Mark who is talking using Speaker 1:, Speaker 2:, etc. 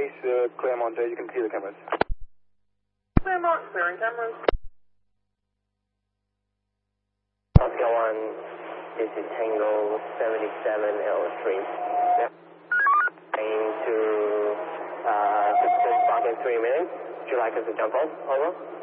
Speaker 1: East, Claremont, you can see the cameras.
Speaker 2: Claremont, clearing cameras.
Speaker 3: Oscar 1, this is Tango 77L3. Yep. Aim to success back in 3 minutes. Would you like us to jump off? Over.